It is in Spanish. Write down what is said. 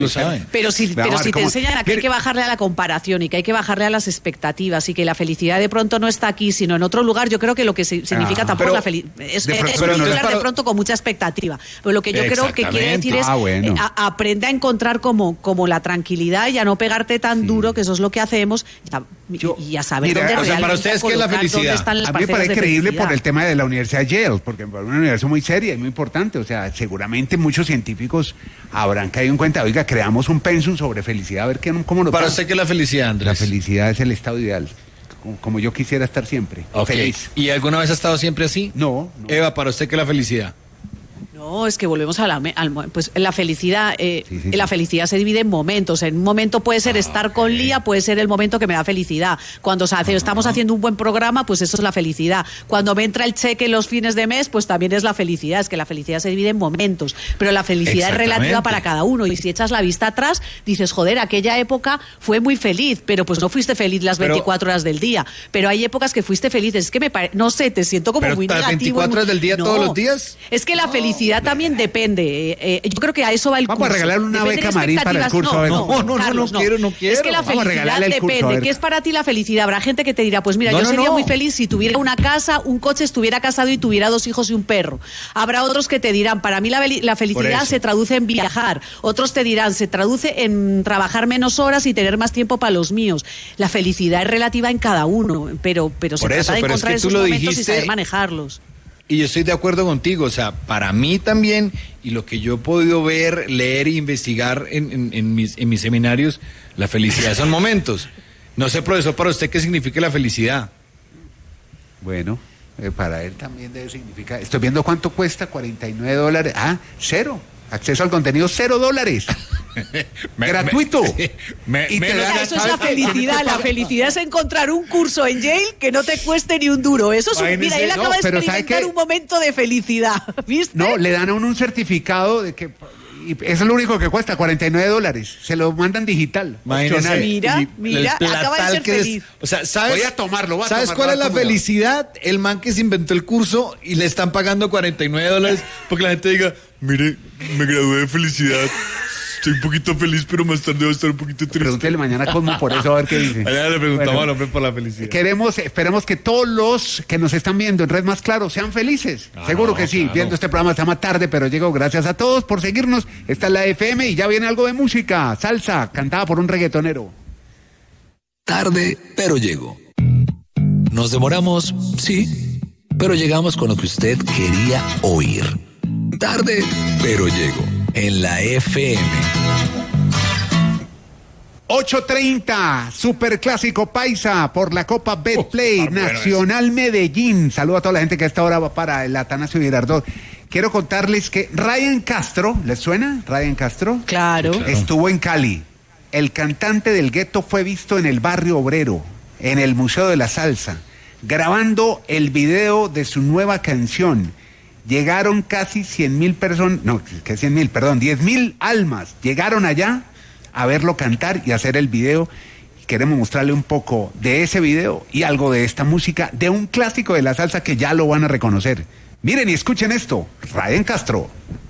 lo saben. Pero si te enseñan a que hay que bajarle a la comparación y que hay que bajarle a las expectativas y que la felicidad de pronto no está aquí, sino en otro lugar, yo creo que lo que significa tampoco la felicidad es de pronto con mucha expectativa. Pero lo que yo creo que quiere decir es aprende a encontrar como la tranquilidad y a no pegarte tan duro, que eso es lo que hacemos, y a saber dónde realmente para ustedes, ¿qué es la felicidad? A mí me parece creíble por el tema de la Universidad de Yale, porque es una universidad muy seria y muy importante. O sea, seguramente muchos científicos habrán caído en cuenta, oiga, creamos un pensum sobre felicidad, a ver cómo nos ¿Para va. usted qué es la felicidad, Andrés? La felicidad es el estado ideal, como yo quisiera estar siempre, feliz. ¿Y alguna vez ha estado siempre así? No. Eva, ¿para usted qué es la felicidad? No, es que volvemos a pues la felicidad. La felicidad se divide en momentos. En un momento puede ser estar con Lía, puede ser el momento que me da felicidad. Cuando estamos haciendo un buen programa, pues eso es la felicidad. Cuando me entra el cheque los fines de mes, pues también es la felicidad. Es que la felicidad se divide en momentos, pero la felicidad es relativa para cada uno. Y si echas la vista atrás, dices, joder, aquella época fue muy feliz, pero pues no fuiste feliz las 24 horas del día. Pero hay épocas que fuiste feliz. Es que no sé, te siento como muy negativo. ¿Pero 24 horas del día todos los días? Es que la felicidad también depende. Yo creo que a eso va el curso. Vamos a regalar una beca Marín para el curso. No quiero. Es que la felicidad depende. ¿Qué es para ti la felicidad? Habrá gente que te dirá, pues mira, yo sería muy feliz si tuviera una casa, un coche, estuviera casado y tuviera 2 hijos y un perro. Habrá otros que te dirán, para mí la felicidad se traduce en viajar. Otros te dirán, se traduce en trabajar menos horas y tener más tiempo para los míos. La felicidad es relativa en cada uno, pero se trata de encontrar esos momentos y saber manejarlos. Y yo estoy de acuerdo contigo, o sea, para mí también, y lo que yo he podido ver, leer e investigar en mis seminarios, la felicidad son momentos. No sé, profesor, para usted, ¿qué significa la felicidad? Bueno, para él también debe significar, estoy viendo cuánto cuesta, $49. Cero. Acceso al contenido, $0. Gratuito. Eso es la felicidad. La felicidad es encontrar un curso en Yale que no te cueste ni un duro. Eso es mira, él acaba de experimentar un momento de felicidad. ¿Viste? No, le dan a uno un certificado de que... Y eso es lo único que cuesta, $49. Se lo mandan digital. Mira, acaba de ser feliz. O sea, ¿sabes? Voy a tomarlo. ¿Sabes cuál es la felicidad? El man que se inventó el curso y le están pagando $49 porque la gente diga, mire, me gradué de felicidad. Estoy un poquito feliz, pero más tarde voy a estar un poquito triste. Pregúntele mañana cómo, por eso, a ver qué dice. Mañana le preguntamos al hombre por la felicidad. Esperemos que todos los que nos están viendo en Red Más Claro sean felices. Seguro que sí. Claro. Viendo este programa se llama Tarde, pero llegó. Gracias a todos por seguirnos. Esta es la FM y ya viene algo de música. Salsa, cantada por un reggaetonero. Tarde, pero llego. Nos demoramos, sí, pero llegamos con lo que usted quería oír. Tarde, pero llego. En la FM. 8:30, Superclásico Paisa por la Copa Betplay, Nacional Medellín. Saludo a toda la gente que a esta hora va para el Atanasio Girardot. Quiero contarles que Ryan Castro, ¿les suena? Ryan Castro. Claro. Estuvo en Cali. El cantante del gueto fue visto en el Barrio Obrero, en el Museo de la Salsa, grabando el video de su nueva canción. Llegaron casi 100,000 personas, no, que 100,000, perdón, 10,000 almas llegaron allá a verlo cantar y hacer el video. Queremos mostrarle un poco de ese video y algo de esta música, de un clásico de la salsa que ya lo van a reconocer. Miren y escuchen esto, Ryan Castro.